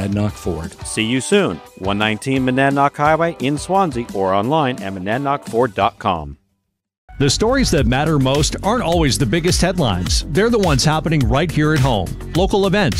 Monadnock Ford. See you soon. 119 Monadnock Highway in Swansea or online at monadnockford.com. The stories that matter most aren't always the biggest headlines. They're the ones happening right here at home. Local events,